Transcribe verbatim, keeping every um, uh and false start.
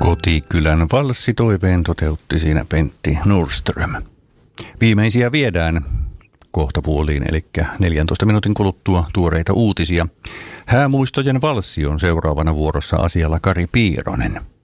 Kotikylän valssitoiveen toteutti siinä Pentti Nordström. Viimeisiä viedään kohta puoliin, eli neljäntoista minuutin kuluttua tuoreita uutisia. Häämuistojen valssi on seuraavana vuorossa asialla Kari Piironen.